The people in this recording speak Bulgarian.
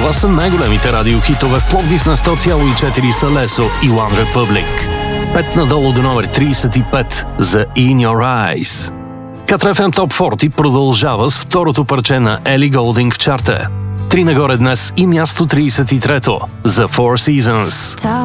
Това са най-големите радиохитове в Пловдив. На 100,4 са Лесо и One Republic. 5 надолу до номер 35 за In Your Eyes. Катра FM Top 40 продължава с второто парче на Ели Голдинг в чарта. 3 нагоре днес и място 33 за Four Seasons.